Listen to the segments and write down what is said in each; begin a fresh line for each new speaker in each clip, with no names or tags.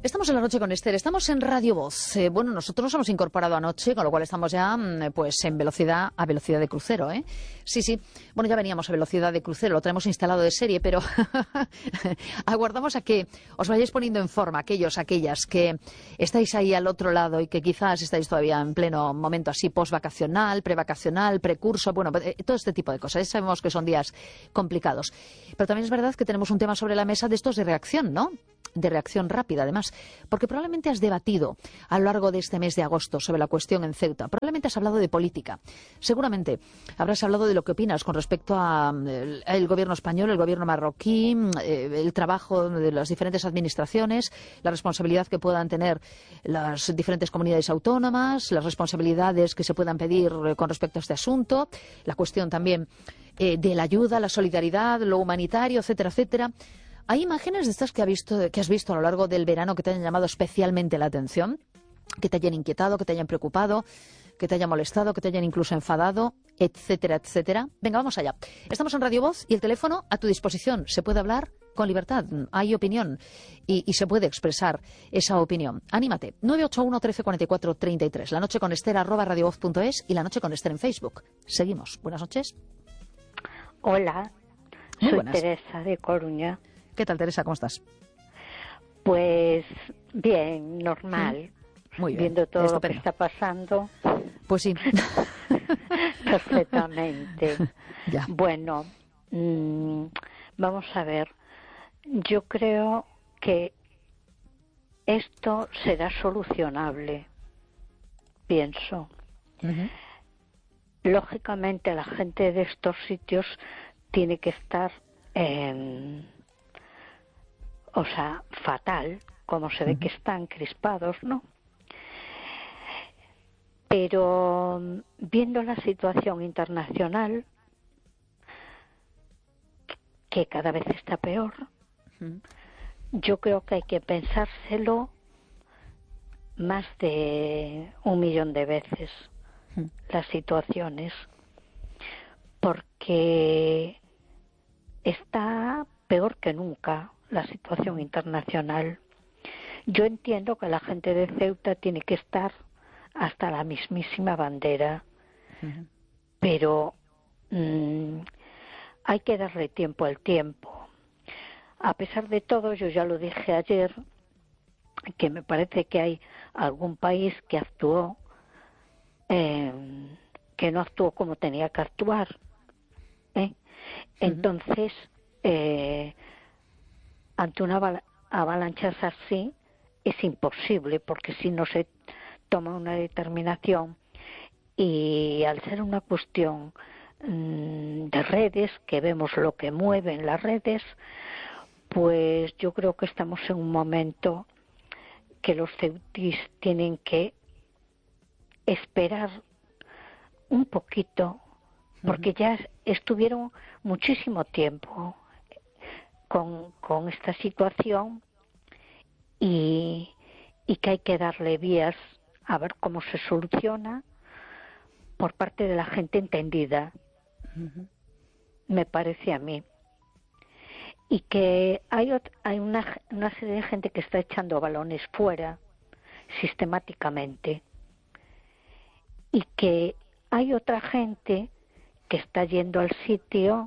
Estamos en la noche con Esther, estamos en Radio Voz. Bueno, nosotros nos hemos incorporado anoche, con lo cual estamos ya pues a velocidad de crucero, ¿eh? Sí. Bueno, ya veníamos a velocidad de crucero, lo tenemos instalado de serie, pero aguardamos a que os vayáis poniendo en forma, aquellas que estáis ahí al otro lado y que quizás estáis todavía en pleno momento así postvacacional, prevacacional, precurso, bueno, todo este tipo de cosas. Sabemos que son días complicados. Pero también es verdad que tenemos un tema sobre la mesa de estos de reacción, ¿no? De reacción rápida, además, porque probablemente has debatido a lo largo de este mes de agosto sobre la cuestión en Ceuta. Probablemente has hablado de política. Seguramente habrás hablado de lo que opinas con respecto al gobierno español, el gobierno marroquí, el trabajo de las diferentes administraciones, la responsabilidad que puedan tener las diferentes comunidades autónomas, las responsabilidades que se puedan pedir con respecto a este asunto, la cuestión también de la ayuda, la solidaridad, lo humanitario, etcétera, etcétera. ¿Hay imágenes de estas que has visto a lo largo del verano que te hayan llamado especialmente la atención? Que te hayan inquietado, que te hayan preocupado, que te hayan molestado, que te hayan incluso enfadado, etcétera, etcétera. Venga, vamos allá. Estamos en Radio Voz y el teléfono a tu disposición. Se puede hablar con libertad, hay opinión y se puede expresar esa opinión. Anímate. 981 13 44 33. La noche con Esther @radiovoz.es y La noche con Esther en Facebook. Seguimos. Buenas noches.
Hola,
Muy
soy
buenas.
Teresa de Coruña.
¿Qué tal, Teresa? ¿Cómo estás?
Pues bien, normal.
Muy bien.
Viendo todo
Estupendo.
lo que está pasando.
Pues sí.
Perfectamente.
Ya.
Bueno, vamos a ver. Yo creo que esto será solucionable, pienso.
Ujú.
Lógicamente la gente de estos sitios tiene que estar fatal, como se ve que están crispados, ¿no? Pero viendo la situación internacional, que cada vez está peor, yo creo que hay que pensárselo más de 1.000.000 de veces, las situaciones, porque está peor que nunca la situación internacional. Yo entiendo que la gente de Ceuta tiene que estar hasta la mismísima bandera, pero hay que darle tiempo al tiempo. A pesar de todo, yo ya lo dije ayer, que me parece que hay algún país que actuó, que no actuó como tenía que actuar, Entonces, ante una avalancha así, es imposible, porque si no se toma una determinación, y al ser una cuestión de redes, que vemos lo que mueven las redes, pues yo creo que estamos en un momento que los ceutíes tienen que esperar un poquito, porque ya estuvieron muchísimo tiempo con esta situación y que hay que darle vías a ver cómo se soluciona por parte de la gente entendida, me parece a mí. Y que hay una serie de gente que está echando balones fuera sistemáticamente, y que hay otra gente que está yendo al sitio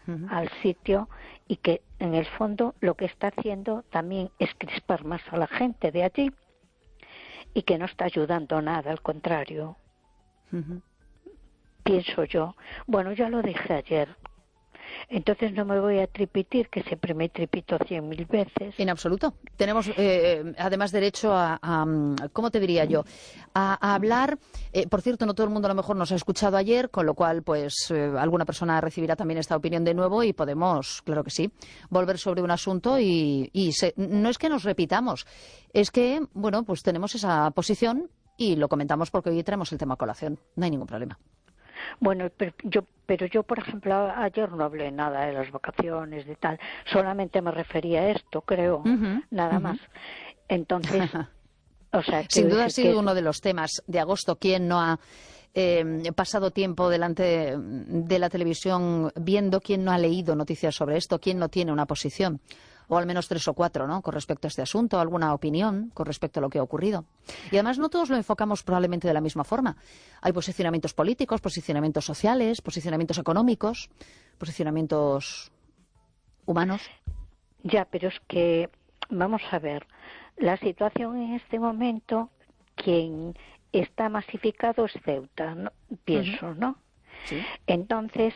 y que en el fondo lo que está haciendo también es crispar más a la gente de allí, y que no está ayudando nada, al contrario. Pienso yo. Bueno, ya lo dije ayer. Entonces no me voy a tripitir, que siempre me tripito 100.000 veces.
En absoluto. Tenemos además derecho a ¿cómo te diría yo? A hablar. Por cierto, no todo el mundo a lo mejor nos ha escuchado ayer, con lo cual pues alguna persona recibirá también esta opinión de nuevo y podemos, claro que sí, volver sobre un asunto no es que nos repitamos, es que, bueno, pues tenemos esa posición y lo comentamos porque hoy traemos el tema a colación. No hay ningún problema.
Bueno, pero yo, por ejemplo, ayer no hablé nada de las vacaciones, de tal. Solamente me refería a esto, creo, nada más. Entonces, o sea...
Sin duda ha sido uno de los temas de agosto. ¿Quién no ha pasado tiempo delante de la televisión viendo? ¿Quién no ha leído noticias sobre esto? ¿Quién no tiene una posición? o al menos 3 o 4, ¿no?, con respecto a este asunto, alguna opinión con respecto a lo que ha ocurrido. Y además no todos lo enfocamos probablemente de la misma forma. Hay posicionamientos políticos, posicionamientos sociales, posicionamientos económicos, posicionamientos humanos.
Ya, pero es que, vamos a ver, la situación en este momento, quien está masificado es Ceuta, ¿no? Pienso, ¿no?
Sí.
Entonces,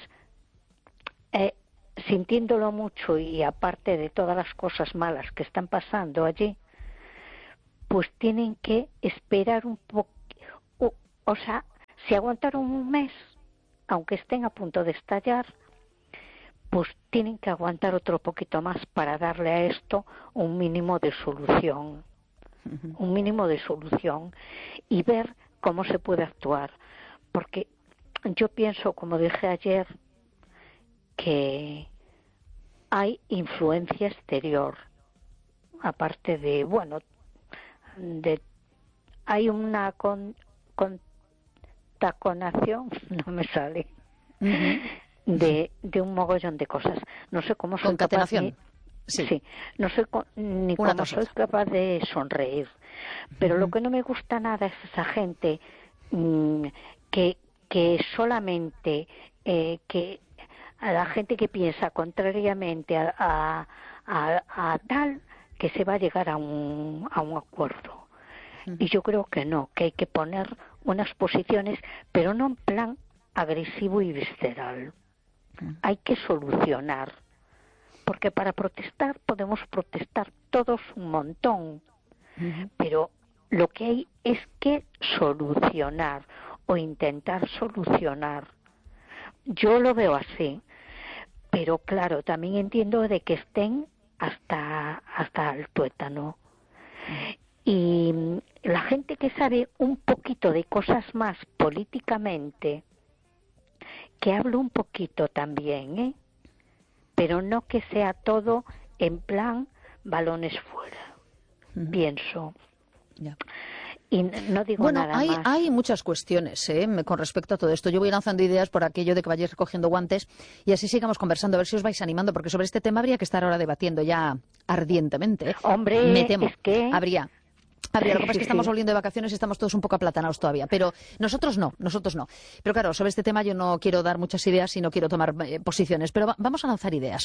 sintiéndolo mucho y aparte de todas las cosas malas que están pasando allí, pues tienen que esperar un poco, o sea, si aguantaron un mes, aunque estén a punto de estallar, pues tienen que aguantar otro poquito más para darle a esto un mínimo de solución, un mínimo de solución y ver cómo se puede actuar. Porque yo pienso, como dije ayer, que hay influencia exterior, aparte de, bueno, hay una contaminación, no me sale, de un mogollón de cosas. No sé cómo soy capaz de... Sí, no sé ni cómo soy capaz de sonreír. Pero lo que no me gusta nada es esa gente que solamente que a la gente que piensa contrariamente a tal, que se va a llegar a un acuerdo. Y yo creo que no, que hay que poner unas posiciones, pero no en plan agresivo y visceral. Hay que solucionar, porque para protestar podemos protestar todos un montón, pero lo que hay es que solucionar o intentar solucionar. Yo lo veo así, pero claro, también entiendo de que estén hasta el tuétano. Y la gente que sabe un poquito de cosas más políticamente, que hable un poquito también, pero no que sea todo en plan balones fuera, pienso.
Ya.
Y no digo
bueno,
nada más.
Hay muchas cuestiones con respecto a todo esto. Yo voy lanzando ideas por aquello de que vayáis recogiendo guantes y así sigamos conversando, a ver si os vais animando, porque sobre este tema habría que estar ahora debatiendo ya ardientemente.
Hombre,
me temo,
es que...
Habría. Lo que pasa es que estamos volviendo de vacaciones y estamos todos un poco aplatanados todavía. Pero nosotros no. Pero claro, sobre este tema yo no quiero dar muchas ideas y no quiero tomar posiciones. Pero vamos a lanzar ideas.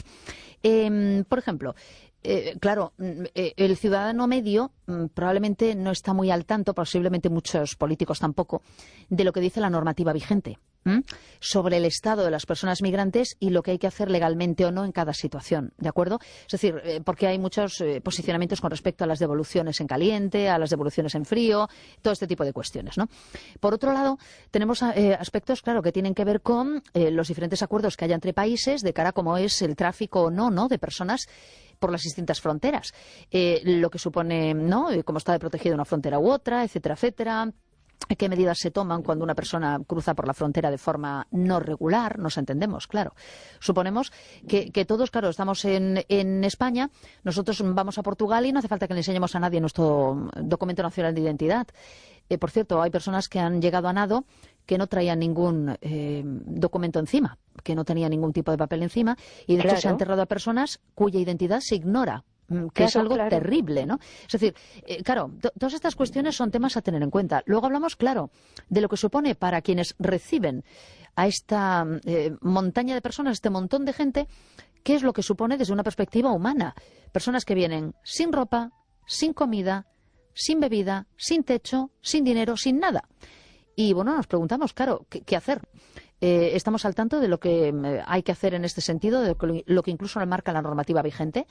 Por ejemplo, claro, el ciudadano medio probablemente no está muy al tanto, posiblemente muchos políticos tampoco, de lo que dice la normativa vigente sobre el estado de las personas migrantes y lo que hay que hacer legalmente o no en cada situación, ¿de acuerdo? Es decir, porque hay muchos posicionamientos con respecto a las devoluciones en caliente, a las devoluciones en frío, todo este tipo de cuestiones, ¿no? Por otro lado, tenemos aspectos, claro, que tienen que ver con los diferentes acuerdos que haya entre países de cara a cómo es el tráfico o no de personas por las distintas fronteras, lo que supone, ¿no?, cómo está protegida una frontera u otra, etcétera, etcétera. ¿Qué medidas se toman cuando una persona cruza por la frontera de forma no regular? Nos entendemos, claro. Suponemos que todos, claro, estamos en España, nosotros vamos a Portugal y no hace falta que le enseñemos a nadie nuestro documento nacional de identidad. Por cierto, hay personas que han llegado a nado que no traían ningún documento encima, que no tenían ningún tipo de papel encima, y de hecho se ha enterrado a personas cuya identidad se ignora. Que es algo terrible, ¿no? Es decir, claro, todas estas cuestiones son temas a tener en cuenta. Luego hablamos, claro, de lo que supone para quienes reciben a esta montaña de personas, este montón de gente, qué es lo que supone desde una perspectiva humana. Personas que vienen sin ropa, sin comida, sin bebida, sin techo, sin dinero, sin nada. Y bueno, nos preguntamos, claro, ¿qué hacer? Estamos al tanto de lo que hay que hacer en este sentido, de lo que incluso marca la normativa vigente.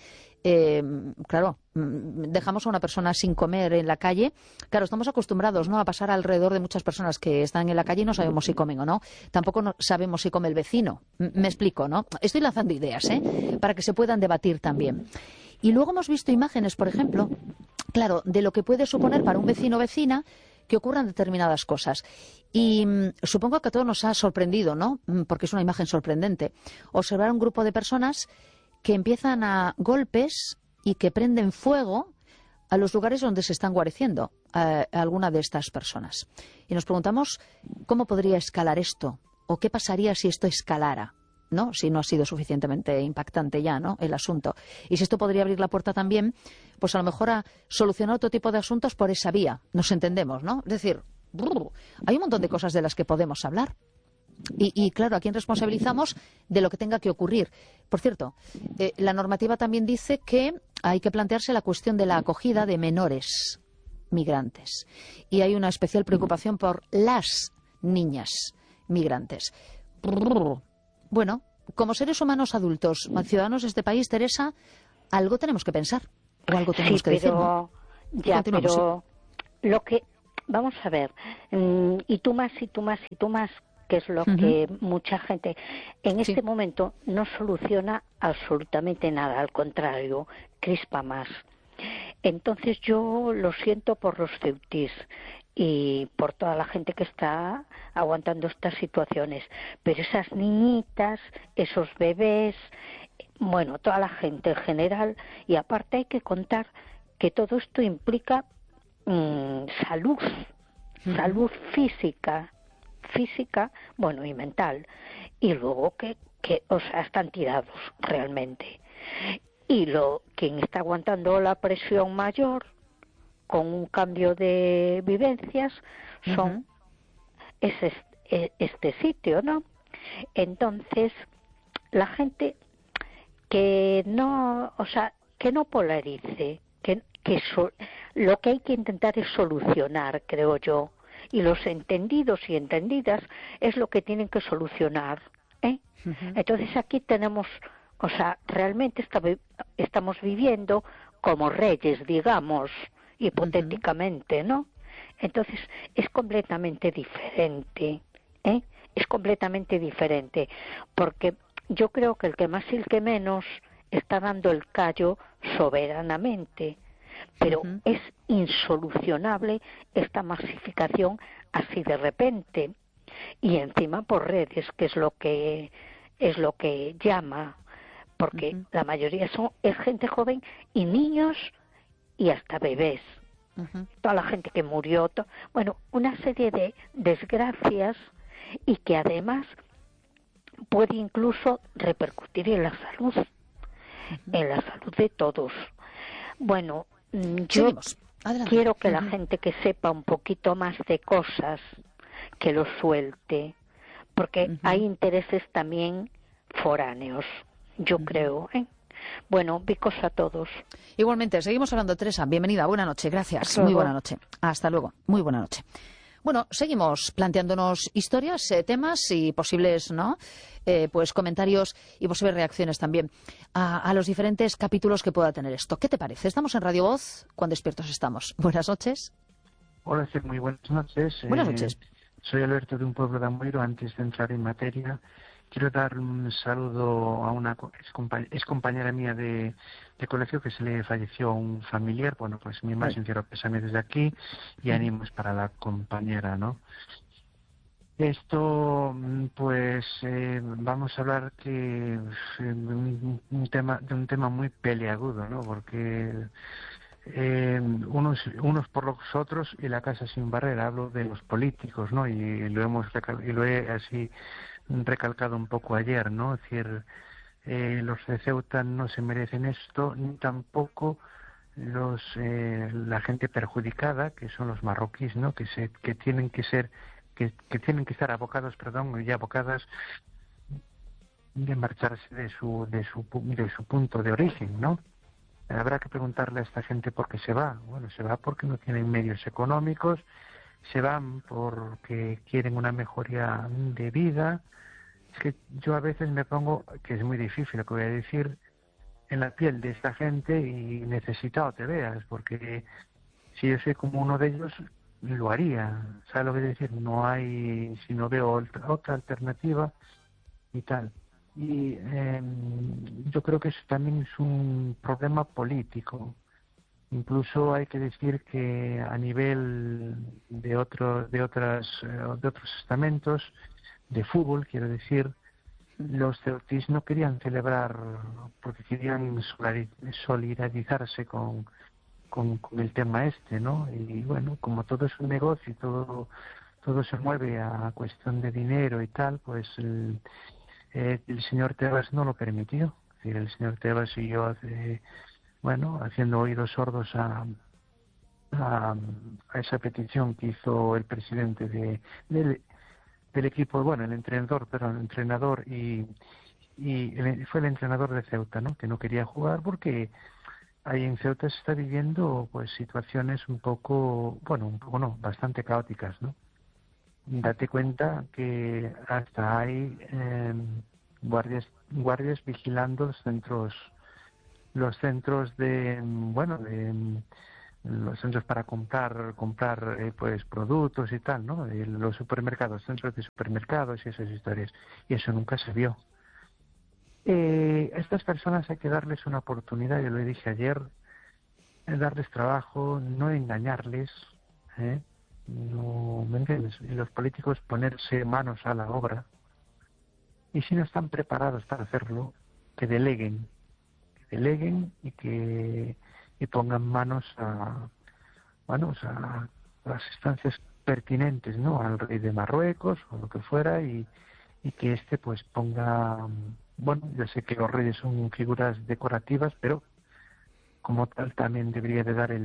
Claro, dejamos a una persona sin comer en la calle. Claro, estamos acostumbrados, ¿no?, a pasar alrededor de muchas personas que están en la calle y no sabemos si comen o no. Tampoco sabemos si come el vecino. Me explico, ¿no? Estoy lanzando ideas, para que se puedan debatir también. Y luego hemos visto imágenes, por ejemplo, claro, de lo que puede suponer para un vecino o vecina que ocurran determinadas cosas. Y supongo que a todos nos ha sorprendido, ¿no?, porque es una imagen sorprendente, observar un grupo de personas que empiezan a golpes y que prenden fuego a los lugares donde se están guareciendo a alguna de estas personas. Y nos preguntamos cómo podría escalar esto o qué pasaría si esto escalara. ¿no? Si no ha sido suficientemente impactante ya, ¿no?, el asunto. Y si esto podría abrir la puerta también, pues a lo mejor a solucionar otro tipo de asuntos por esa vía. Nos entendemos, ¿no? Es decir, hay un montón de cosas de las que podemos hablar. Y claro, ¿a quién responsabilizamos de lo que tenga que ocurrir? Por cierto, la normativa también dice que hay que plantearse la cuestión de la acogida de menores migrantes. Y hay una especial preocupación por las niñas migrantes. Bueno, como seres humanos adultos, ciudadanos de este país, Teresa, algo tenemos que pensar o algo tenemos que decir, ¿no?
Ya, pero lo que... Vamos a ver, y tú más, que es lo que mucha gente en este momento no soluciona absolutamente nada, al contrario, crispa más. Entonces yo lo siento por los ceutís y por toda la gente que está aguantando estas situaciones, pero esas niñitas, esos bebés, bueno, toda la gente en general, y aparte hay que contar que todo esto implica salud física, bueno, y mental, y luego que o sea, están tirados realmente. Y quien está aguantando la presión mayor con un cambio de vivencias es este sitio, ¿no? Entonces, la gente que no, o sea, que no polarice, lo que hay que intentar es solucionar, creo yo, y los entendidos y entendidas es lo que tienen que solucionar, ¿eh? Entonces aquí tenemos, o sea, realmente estamos viviendo como reyes, digamos, hipotéticamente, ¿no? Entonces es completamente diferente, ¿eh? Es completamente diferente, porque yo creo que el que más y el que menos está dando el callo soberanamente, pero es insolucionable esta masificación así de repente, y encima por redes, que es lo que llama, porque la mayoría es gente joven y niños y hasta bebés, toda la gente que murió, bueno, una serie de desgracias, y que además puede incluso repercutir en la salud, de todos. Bueno, yo quiero que la gente que sepa un poquito más de cosas, que lo suelte, porque hay intereses también foráneos, yo creo, ¿eh? Bueno, bicos a todos.
Igualmente, seguimos hablando, Teresa. Bienvenida, buena noche, gracias. Muy buena noche. Hasta luego, muy buena noche. Bueno, seguimos planteándonos historias, temas y posibles, ¿no?, pues comentarios y posibles reacciones también a los diferentes capítulos que pueda tener esto. ¿Qué te parece? Estamos en Radio Voz, ¿cuán despiertos estamos? Buenas noches.
Hola, sí, muy buenas noches.
Buenas noches.
Soy Alberto de un pueblo de Amoiro. Antes de entrar en materia, quiero dar un saludo a una ex compañera mía de colegio, que se le falleció un familiar. Bueno, pues mi más sincero pésame desde aquí y ánimos para la compañera, ¿no? Esto, pues, vamos a hablar de un tema muy peliagudo, ¿no? Porque unos por los otros y la casa sin barrera. Hablo de los políticos, ¿no? Y lo he así recalcado un poco ayer, ¿no? Es decir, los de Ceuta no se merecen esto, ni tampoco la gente perjudicada, que son los marroquíes, ¿no? Que tienen que estar abocados, y abocadas de marcharse de su punto de origen, ¿no? Habrá que preguntarle a esta gente por qué se va. Bueno, se va porque no tienen medios económicos, se van porque quieren una mejoría de vida. Es que yo a veces me pongo, que es muy difícil lo que voy a decir, en la piel de esta gente, y necesitado te veas, porque si yo soy como uno de ellos, lo haría. ¿Sabes lo que decir? No hay, si no veo otra alternativa y tal. Y yo creo que eso también es un problema político. Incluso hay que decir que a nivel de otros estamentos de fútbol, quiero decir, los ceutís no querían celebrar porque querían solidarizarse con el tema este, ¿no? Y bueno, como todo es un negocio y todo se mueve a cuestión de dinero y tal, pues el señor Tebas no lo permitió. Es decir, el señor Tebas siguió haciendo oídos sordos a esa petición que hizo el presidente del equipo, el entrenador fue el entrenador de Ceuta, ¿no? Que no quería jugar porque ahí en Ceuta se está viviendo pues situaciones bastante caóticas, ¿no? Date cuenta que hasta hay guardias vigilando los centros los centros para comprar pues productos y tal, ¿no? Los supermercados, centros de supermercados y esas historias. Y eso nunca se vio. A estas personas hay que darles una oportunidad, yo lo dije ayer, darles trabajo, no engañarles, no, ¿me entiendes? Y los políticos ponerse manos a la obra. Y si no están preparados para hacerlo, que deleguen y pongan manos a las instancias pertinentes, ¿no? Al rey de Marruecos o lo que fuera y que pues ponga, yo sé que los reyes son figuras decorativas, pero como tal también debería de dar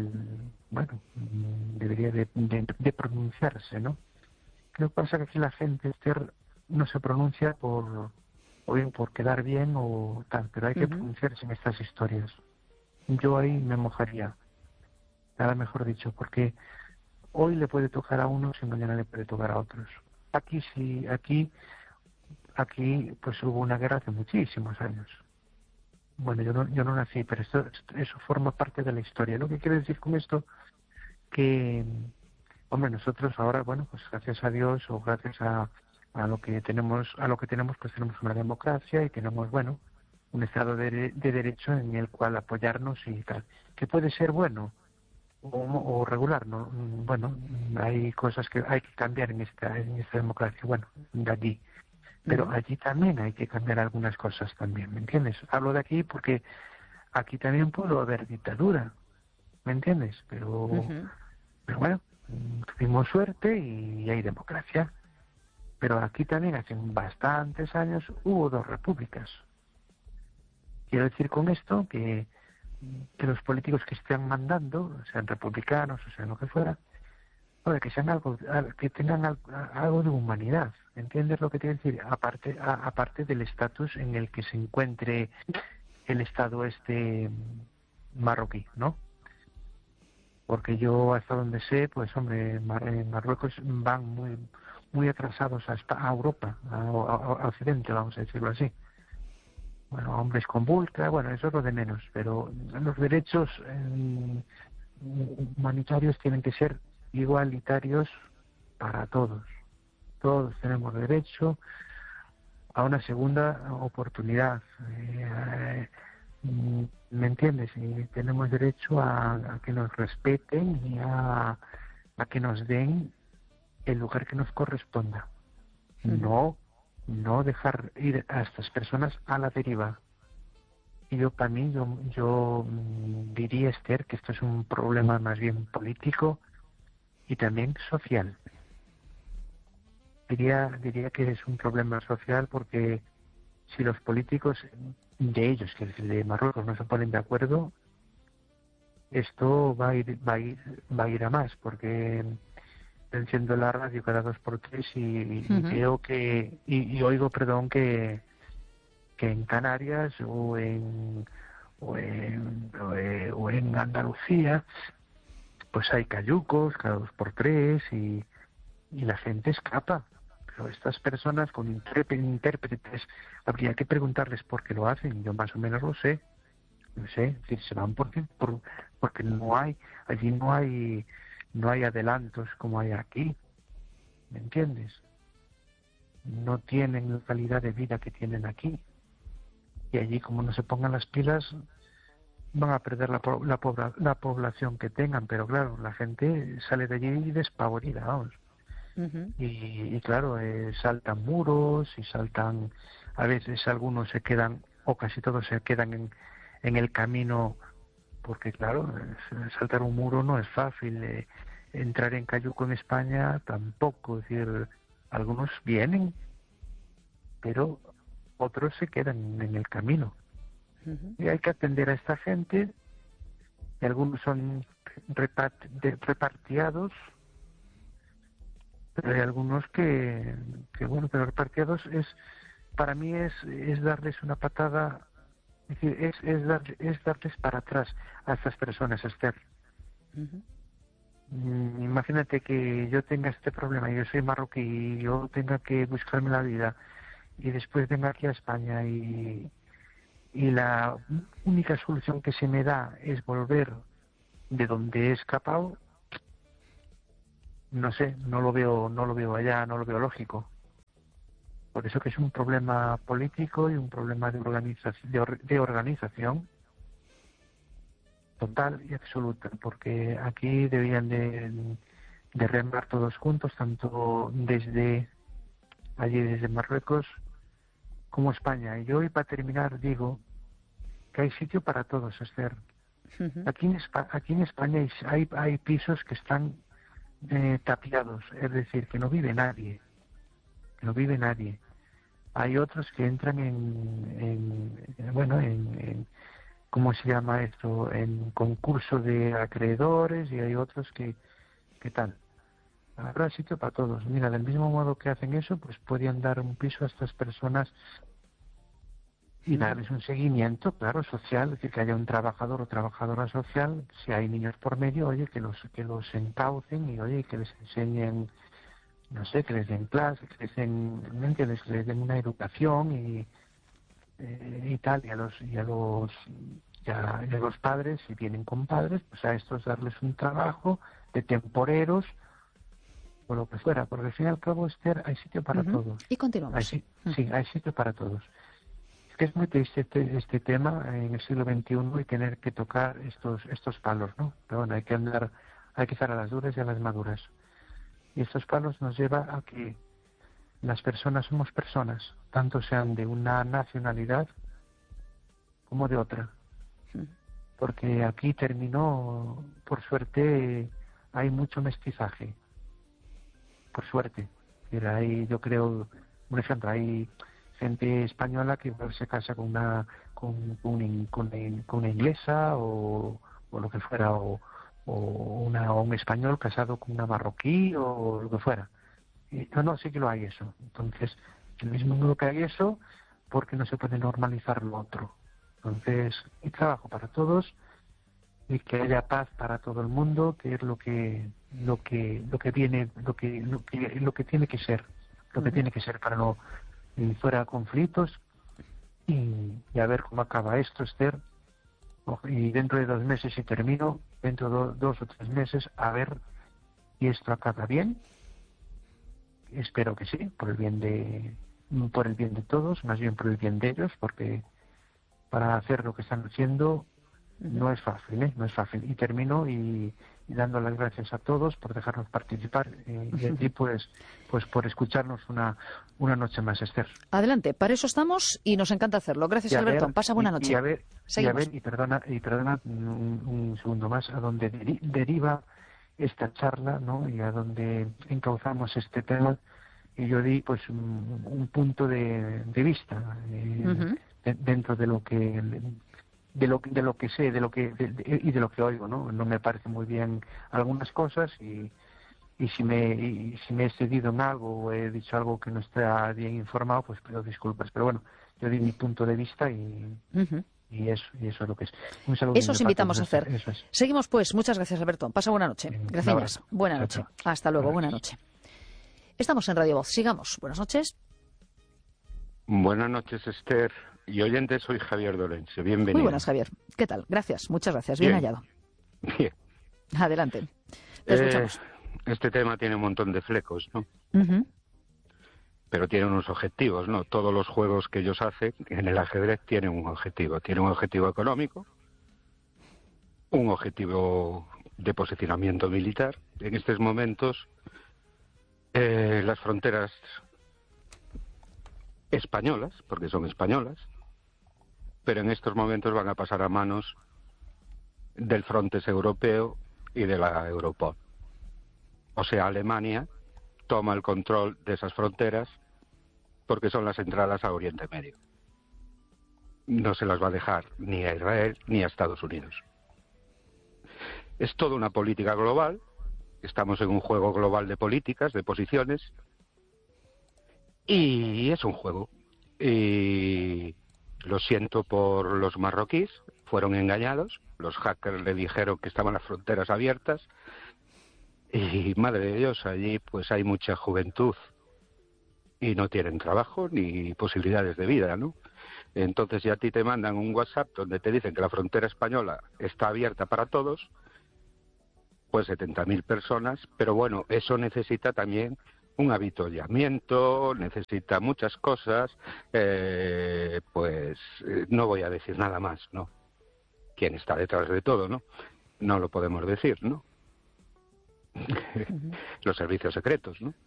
debería de pronunciarse, ¿no? Lo que pasa es que aquí la gente, Esther, no se pronuncia o bien por quedar bien o tal, pero hay que pronunciarse en estas historias. Yo ahí me mojaría, nada mejor dicho, porque hoy le puede tocar a unos y mañana le puede tocar a otros. Aquí sí, aquí pues hubo una guerra hace muchísimos años. Bueno, yo no nací, pero eso forma parte de la historia. Lo que quiero decir con esto, que, nosotros ahora, pues gracias a Dios o gracias a lo que tenemos, pues tenemos una democracia y tenemos, un Estado de derecho en el cual apoyarnos y tal. Que puede ser bueno o regular, ¿no? Hay cosas que hay que cambiar en esta democracia, de allí. Pero allí también hay que cambiar algunas cosas también, ¿me entiendes? Hablo de aquí porque aquí también puede haber dictadura, ¿me entiendes? Pero bueno, tuvimos suerte y hay democracia. Pero aquí también hace bastantes años hubo 2 repúblicas. Quiero decir con esto que los políticos que estén mandando, sean republicanos o sean lo que fuera, que sean que tengan algo de humanidad. ¿Entiendes lo que quiero decir? Aparte del estatus en el que se encuentre el Estado marroquí, ¿no? Porque yo hasta donde sé, pues en Marruecos van muy atrasados a Europa, a Occidente, vamos a decirlo así. Hombres con burka, eso es lo de menos, pero los derechos humanitarios tienen que ser igualitarios para todos. Todos tenemos derecho a una segunda oportunidad. ¿Me entiendes? Y tenemos derecho a que nos respeten y a que nos den el lugar que nos corresponda. No dejar ir a estas personas a la deriva. Y yo diría, Esther, que esto es un problema más bien político y también social. Diría que es un problema social porque si los políticos de ellos, que de Marruecos, no se ponen de acuerdo, esto va a ir a más, porque enciendo la radio cada 2 por 3 y veo y oigo, que en Canarias o en Andalucía pues hay cayucos cada 2 por 3 y la gente escapa. Pero estas personas con intérpretes habría que preguntarles por qué lo hacen. Yo más o menos lo sé. No sé, es decir, se van porque allí no hay adelantos como hay aquí. ¿Me entiendes? No tienen la calidad de vida que tienen aquí. Y allí, como no se pongan las pilas, van a perder la población que tengan. Pero claro, la gente sale de allí despavorida, vamos. Y claro, saltan muros y a veces algunos se quedan, o casi todos se quedan en el camino, porque claro, saltar un muro no es fácil. Entrar en cayuco en España tampoco, es decir, algunos vienen, pero otros se quedan en el camino. Y hay que atender a esta gente, y algunos son repartiados, pero hay algunos que bueno, pero repartiados para mí es darles una patada, es decir, es darles para atrás a estas personas, Esther. Imagínate que yo tenga este problema, yo soy marroquí y yo tenga que buscarme la vida y después venga aquí a España y la única solución que se me da es volver de donde he escapado. No sé, no lo veo allá, no lo veo lógico. Por eso que es un problema político y un problema de organización total y absoluta, porque aquí debían de remar todos juntos, tanto desde Marruecos como España. Y hoy, para terminar, digo que hay sitio para todos, Esther. Aquí en España hay pisos que están tapiados, es decir, que no vive nadie. Hay otros que entran en ¿cómo se llama esto? En concurso de acreedores, y hay otros que tal. Habrá sitio para todos. Mira, del mismo modo que hacen eso, pues podían dar un piso a estas personas y darles un seguimiento, claro, social, es decir, que haya un trabajador o trabajadora social, si hay niños por medio, oye, que los encaucen y, oye, que les enseñen, no sé, que les den clases, que les den, ¿me entiendes?, que les den una educación y tal, y a los padres, si vienen con padres, pues a estos darles un trabajo de temporeros o lo que fuera, porque al fin y al cabo, Esther, hay sitio para todos.
Y continuamos.
Sí, hay sitio para todos. Es muy triste este tema en el siglo XXI y tener que tocar estos palos, ¿no? Pero bueno, hay que estar a las duras y a las maduras. Y estos palos nos lleva a que las personas somos personas, tanto sean de una nacionalidad como de otra. Porque aquí terminó, por suerte, hay mucho mestizaje. Por suerte. Hay, yo creo, un ejemplo, hay gente española que igual se casa con una inglesa o lo que fuera, o un español casado con una marroquí o lo que fuera. No, sí que lo hay eso. Entonces, el mismo modo que hay eso, porque no se puede normalizar lo otro. Entonces, hay trabajo para todos y que haya paz para todo el mundo, que es lo que tiene que ser, tiene que ser para no fuera conflictos y a ver cómo acaba esto, Esther. Y dentro de 2 meses, si termino, dentro de 2 o 3 meses, a ver si esto acaba bien. Espero que sí, por el bien de todos, más bien por el bien de ellos, porque para hacer lo que están haciendo no es fácil, no es fácil. Y termino y dando las gracias a todos por dejarnos participar y a ti pues por escucharnos una noche más, Esther.
Adelante, para eso estamos y nos encanta hacerlo. Gracias, Alberto. Pasa buena noche.
Y perdona un segundo más, a donde deriva esta charla, ¿no? Y a donde encauzamos este tema, y yo di pues un punto de vista dentro de lo que sé, y de lo que oigo, ¿no? No me parece muy bien algunas cosas y si me he excedido en algo o he dicho algo que no está bien informado, pues pido disculpas. Pero bueno, yo di mi punto de vista y eso es lo que es. Un saludo.
Eso os invitamos a hacer. Seguimos pues. Muchas gracias, Alberto. Pasa buena noche. Gracias. Buena noche. Hasta luego. Buena noche. Estamos en Radio Voz. Sigamos. Buenas noches.
Buenas noches, Esther. Y oyente, soy Javier Dolense. Bienvenido.
Muy buenas, Javier. ¿Qué tal? Gracias. Muchas gracias. Bien hallado.
Bien.
Adelante. Te escuchamos.
Este tema tiene un montón de flecos, ¿no? Pero tiene unos objetivos, ¿no? Todos los juegos que ellos hacen en el ajedrez tienen un objetivo. Tiene un objetivo económico, un objetivo de posicionamiento militar. En estos momentos, las fronteras españolas, porque son españolas, pero en estos momentos van a pasar a manos del Frontex europeo y de la Europol. O sea, Alemania toma el control de esas fronteras porque son las entradas a Oriente Medio. no se las va a dejar ni a Israel ni a Estados Unidos. Es toda una política global, estamos en un juego global de políticas, de posiciones, y es un juego. Y lo siento por los marroquíes, fueron engañados, los hackers le dijeron que estaban las fronteras abiertas, y madre de Dios, allí pues hay mucha juventud y no tienen trabajo ni posibilidades de vida, ¿no? Entonces, si a ti te mandan un WhatsApp donde te dicen que la frontera española está abierta para todos, pues 70.000 personas, pero bueno, eso necesita también un avituallamiento, necesita muchas cosas, no voy a decir nada más, ¿no? ¿Quién está detrás de todo, no? No lo podemos decir, ¿no? Los servicios secretos, ¿no?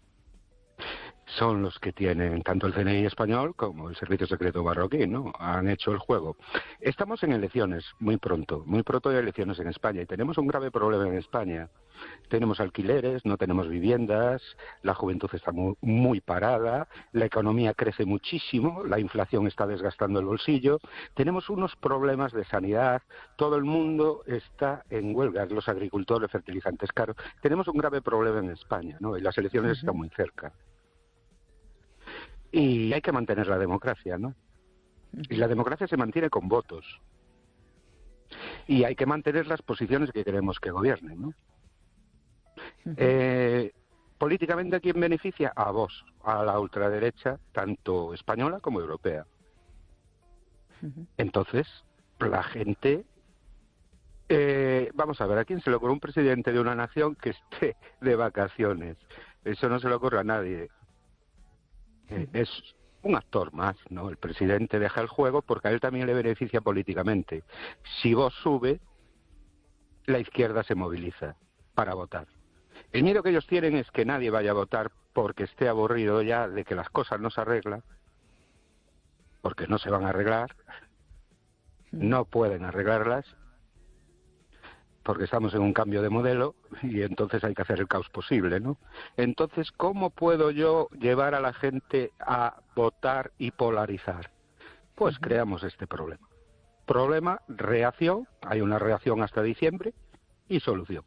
Son los que tienen tanto el CNI español como el Servicio Secreto marroquí, ¿no? Han hecho el juego. Estamos en elecciones muy pronto hay elecciones en España y tenemos un grave problema en España. Tenemos alquileres, no tenemos viviendas, la juventud está muy parada, la economía crece muchísimo, la inflación está desgastando el bolsillo, tenemos unos problemas de sanidad, todo el mundo está en huelga, los agricultores, fertilizantes caros. Tenemos un grave problema en España, ¿no? Y las elecciones están muy cerca. Y hay que mantener la democracia, ¿no? Y la democracia se mantiene con votos. Y hay que mantener las posiciones que queremos que gobiernen, ¿no? Políticamente, ¿a quién beneficia? A Vox, a la ultraderecha, tanto española como europea. Entonces, la gente... vamos a ver, ¿a quién se le ocurre un presidente de una nación que esté de vacaciones? Eso no se le ocurre a nadie. Es un actor más, ¿no? El presidente deja el juego porque a él también le beneficia políticamente. Si Vox sube, la izquierda se moviliza para votar. El miedo que ellos tienen es que nadie vaya a votar porque esté aburrido ya de que las cosas no se arreglan, porque no se van a arreglar, no pueden arreglarlas, porque estamos en un cambio de modelo y entonces hay que hacer el caos posible, ¿no? Entonces, ¿cómo puedo yo llevar a la gente a votar y polarizar? Pues creamos este problema. Problema, reacción, hay una reacción hasta diciembre y solución.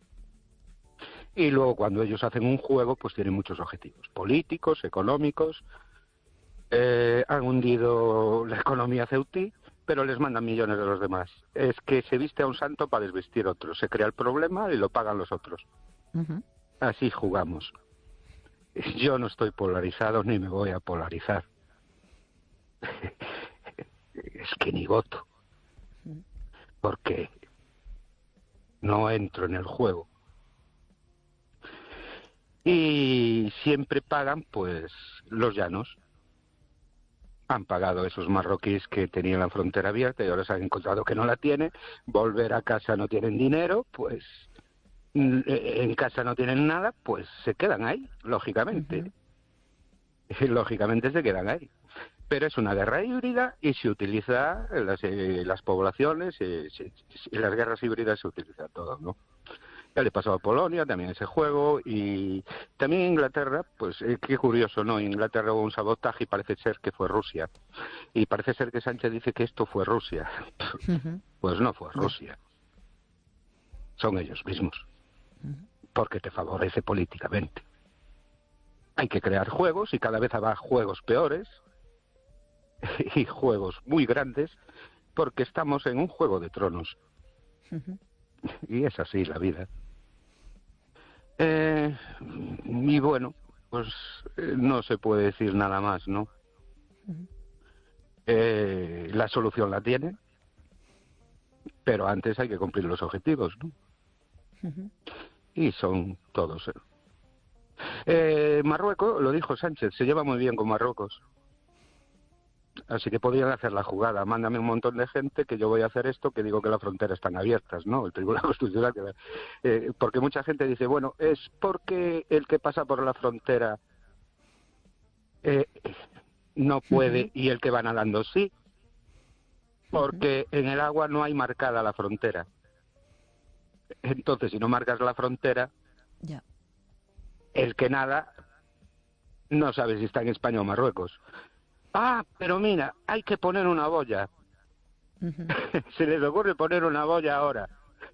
Y luego cuando ellos hacen un juego, pues tienen muchos objetivos políticos, económicos, han hundido la economía ceutí, pero les mandan millones de los demás. Es que se viste a un santo para desvestir a otro. Se crea el problema y lo pagan los otros. Así jugamos. Yo no estoy polarizado ni me voy a polarizar. Es que ni voto. Porque no entro en el juego. Y siempre pagan, pues, los llanos. Han pagado esos marroquíes que tenían la frontera abierta y ahora se han encontrado que no la tienen. Volver a casa no tienen dinero, pues en casa no tienen nada, pues se quedan ahí, lógicamente. Lógicamente se quedan ahí. Pero es una guerra híbrida y se utiliza las poblaciones, y las guerras híbridas se utiliza todo, ¿no? Ya le pasó a Polonia también ese juego y también Inglaterra, pues qué curioso, ¿no? Inglaterra hubo un sabotaje y parece ser que fue Rusia. Y parece ser que Sánchez dice que esto fue Rusia. Pues no fue Rusia. Son ellos mismos. Porque te favorece políticamente. Hay que crear juegos y cada vez habrá juegos peores y juegos muy grandes porque estamos en un juego de tronos. Y es así la vida. Y bueno, pues no se puede decir nada más, ¿no? La solución la tiene, pero antes hay que cumplir los objetivos, ¿no? Y son todos. Marruecos, lo dijo Sánchez, se lleva muy bien con Marruecos. Así que podrían hacer la jugada. Mándame un montón de gente que yo voy a hacer esto, que digo que las fronteras están abiertas, ¿no? El Tribunal Constitucional. Porque mucha gente dice, bueno, es porque el que pasa por la frontera no puede y el que va nadando sí. Porque en el agua no hay marcada la frontera. Entonces, si no marcas la frontera, el que nada no sabe si está en España o Marruecos. pero mira, hay que poner una boya.
Ujú.
Se les ocurre poner una boya ahora.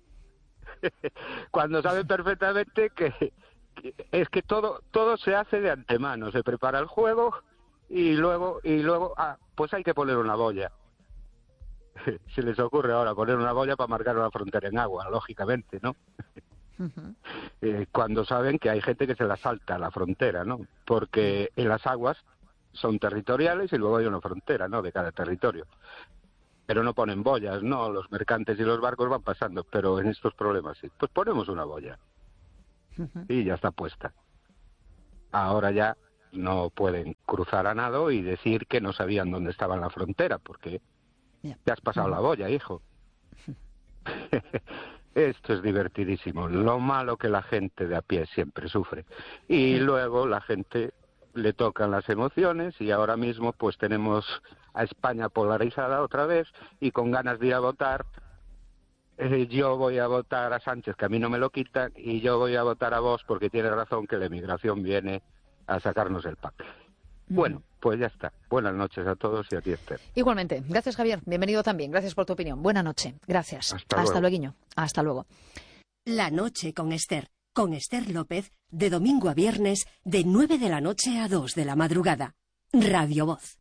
Cuando saben perfectamente que es que todo se hace de antemano. Se prepara el juego y luego, pues hay que poner una boya. Se les ocurre ahora poner una boya para marcar una frontera en agua, lógicamente, ¿no?
Ujú.
Cuando saben que hay gente que se la salta a la frontera, ¿no? Porque en las aguas son territoriales y luego hay una frontera, ¿no? De cada territorio. Pero no ponen boyas, ¿no? Los mercantes y los barcos van pasando, pero en estos problemas sí. Pues ponemos una boya
Ujú.
y ya está puesta. Ahora ya no pueden cruzar a nado y decir que no sabían dónde estaba la frontera, porque
Ya.
te has pasado la boya, hijo. Esto es divertidísimo. Lo malo que la gente de a pie siempre sufre. Y luego la gente le tocan las emociones y ahora mismo pues tenemos a España polarizada otra vez y con ganas de ir a votar. Yo voy a votar a Sánchez, que a mí no me lo quitan, y yo voy a votar a Vox porque tiene razón que la emigración viene a sacarnos el pack. Bueno, pues ya está. Buenas noches a todos y a ti, Esther.
Igualmente. Gracias, Javier. Bienvenido también. Gracias por tu opinión. Buena noche. Gracias. Hasta luego. Hasta luego.
La noche con Esther López, de domingo a viernes, de 9 de la noche a 2 de la madrugada. Radio Voz.